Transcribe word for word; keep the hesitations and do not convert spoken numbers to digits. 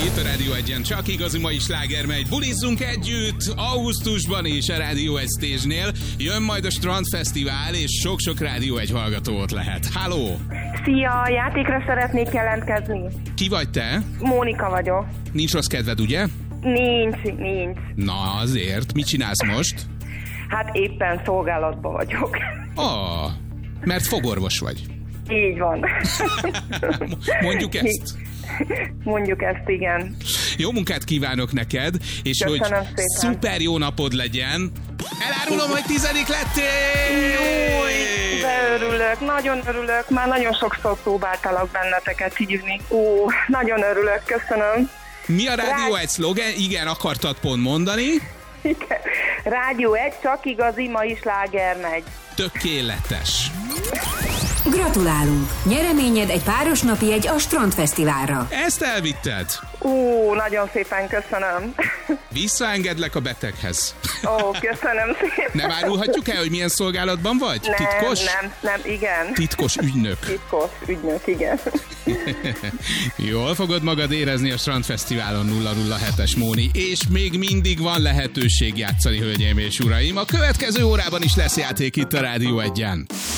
Itt a Rádió Egyen csak igazi mai sláger megy. Bulizzunk együtt augusztusban is a Rádió Egy Stage-nél. Jön majd a Strandfesztivál, és sok-sok Rádió Egy hallgató ott lehet. Halló! Szia, játékra szeretnék jelentkezni. Ki vagy te? Mónika vagyok. Nincs rossz kedved, ugye? Nincs, nincs. Na azért, mit csinálsz most? Hát éppen szolgálatban vagyok. Ah, mert fogorvos vagy. Így van. Mondjuk ezt. Mondjuk ezt, igen. Jó munkát kívánok neked, és Köszönöm hogy szépen. szuper jó napod legyen. Elárulom, hogy tizedik lettél! Júj, de örülök, nagyon örülök. Már nagyon sokszor próbáltalak benneteket hívni. Ó, nagyon örülök, köszönöm. Mi a Rádió Rá- Egy szlogen? Igen, akartad pont mondani. Igen. Rádió Egy, csak igazi mai sláger megy. Tökéletes. Gratulálunk! Nyereményed egy páros napi egy a Strandfesztiválra. Ezt elvitted. Ó, nagyon szépen köszönöm. Visszaengedlek a beteghez. Ó, köszönöm szépen. Nem árulhatjuk el, hogy milyen szolgálatban vagy? Nem, Titkos? nem, nem, igen. Titkos ügynök. Titkos ügynök, igen. Jól fogod magad érezni a Strandfesztiválon nulla nulla hetes Móni, és még mindig van lehetőség játszani, hölgyeim és uraim. A következő órában is lesz játék itt a Rádió Egyen.